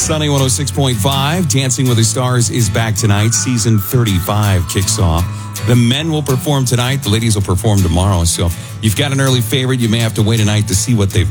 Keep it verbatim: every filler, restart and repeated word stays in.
Sunny one oh six point five. Dancing with the Stars is back tonight. Season thirty-five kicks off. The men will perform tonight. The ladies will perform tomorrow. So you've got an early favorite. You may have to wait a night to see what they've